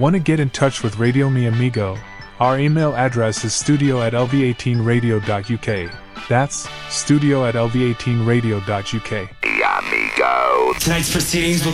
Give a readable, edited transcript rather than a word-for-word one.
Want to get in touch with Radio Mi Amigo? Our email address is studio@lv18radio.uk. That's studio@lv18radio.uk. Amigo. Tonight's proceedings will